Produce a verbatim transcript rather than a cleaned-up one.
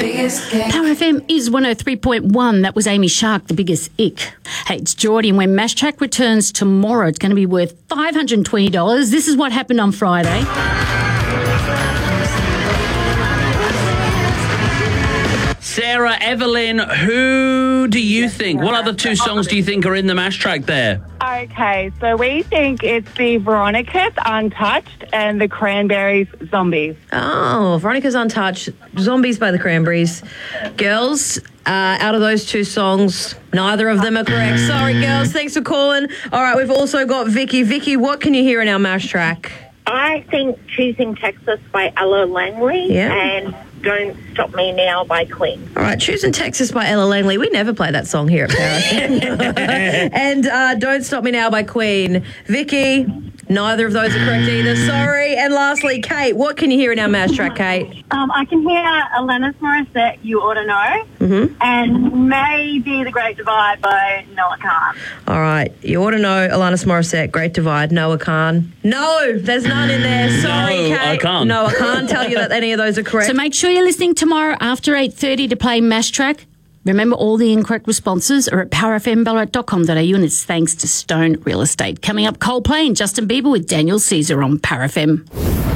biggest game. Power F M is one oh three point one. That was Amy Shark, The Biggest Ick. Hey, it's Geordie, and when Mash Track returns tomorrow, it's going to be worth five hundred twenty dollars. This is what happened on Friday. Sarah, Evelyn, who do you think? What other two songs do you think are in the Mash Track there? Okay, so we think it's the Veronicas Untouched and the Cranberries Zombies. Oh, Veronica's Untouched, Zombies by the Cranberries. Girls, uh, out of those two songs, neither of them are correct. Sorry, girls. Thanks for calling. All right, we've also got Vicky. Vicky, what can you hear in our Mash Track? I think Choosing Texas by Ella Langley Yeah. and Don't Stop Me Now by Queen. All right, Choosing Texas by Ella Langley. We never play that song here at Power. And uh, Don't Stop Me Now by Queen. Vicky, neither of those are correct either. Sorry. And lastly, Kate, what can you hear in our Mash Track, Kate? Um, I can hear Alanis Morissette, You Ought to Know, Mm-hmm. and maybe The Great Divide by Noah Khan. All right, you ought to know Alanis Morissette, Great Divide, Noah Khan. No, there's none in there. Sorry, No, Kate. I can't. No, I can't tell you that any of those are correct. So make sure you're listening tomorrow after eight thirty to play Mash Track. Remember, all the incorrect responses are at power f m ballarat dot com dot a u, and it's thanks to Stone Real Estate. Coming up, Coldplay and Justin Bieber with Daniel Caesar on Power F M.